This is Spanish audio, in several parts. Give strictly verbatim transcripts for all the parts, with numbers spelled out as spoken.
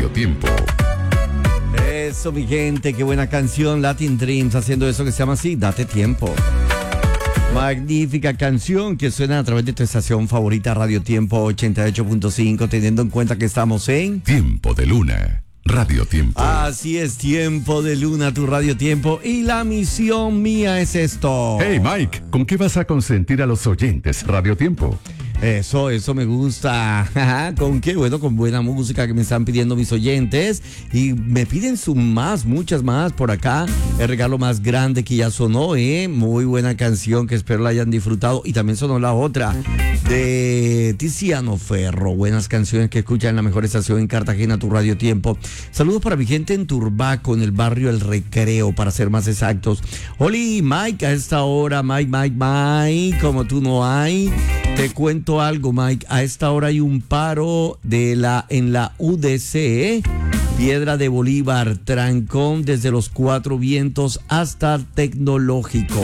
Tiempo. Eso, mi gente, qué buena canción. Latin Dreams haciendo eso que se llama así, Date Tiempo. Magnífica canción que suena a través de tu estación favorita, Radio Tiempo ochenta y ocho punto cinco, teniendo en cuenta que estamos en Tiempo de Luna, Radio Tiempo. Así es, Tiempo de Luna, tu Radio Tiempo. Y la misión mía es esto. Hey Mike, ¿con qué vas a consentir a los oyentes, Radio Tiempo? Eso, eso me gusta. ¿Con qué? Bueno, con buena música que me están pidiendo mis oyentes. Y me piden su más, muchas más por acá. El regalo más grande que ya sonó, ¿eh? Muy buena canción que espero la hayan disfrutado. Y también sonó la otra de Tiziano Ferro. Buenas canciones que escuchan en la mejor estación en Cartagena, tu Radio Tiempo. Saludos para mi gente en Turbaco, en el barrio El Recreo, para ser más exactos. Oli, Mike, a esta hora, Mike, Mike, Mike, como tú no hay. Te cuento algo, Mike. A esta hora hay un paro de la en la U D C, ¿eh? Piedra de Bolívar, trancón desde los Cuatro Vientos hasta Tecnológico.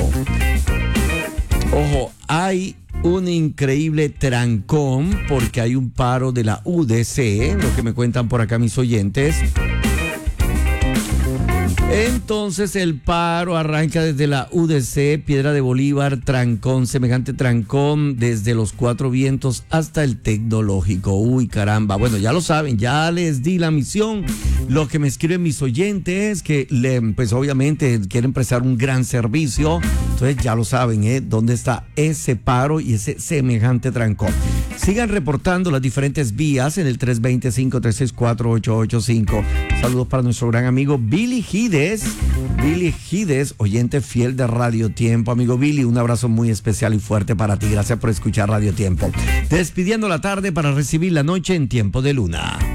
Ojo, hay un increíble trancón porque hay un paro de la U D C, ¿eh? Lo que me cuentan por acá mis oyentes. Entonces el paro arranca desde la U D C, Piedra de Bolívar, trancón, semejante trancón desde los Cuatro Vientos hasta el Tecnológico. Uy, caramba. Bueno, ya lo saben, ya les di la misión. Lo que me escriben mis oyentes, que le, pues obviamente quieren prestar un gran servicio. Entonces ya lo saben, ¿eh? ¿Dónde está ese paro y ese semejante trancón? Sigan reportando las diferentes vías en el tres dos cero, cinco tres seis cuatro, ocho ocho cinco. Saludos para nuestro gran amigo Billy Gides. Billy Gides, oyente fiel de Radio Tiempo. Amigo Billy, un abrazo muy especial y fuerte para ti. Gracias por escuchar Radio Tiempo. Despidiendo la tarde para recibir la noche en Tiempo de Luna.